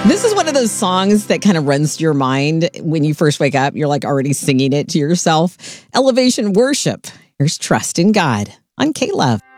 This is one of those songs that kind of runs to your mind when you first wake up. You're like already singing it to yourself. Elevation Worship. Here's Trust in God on K-Love.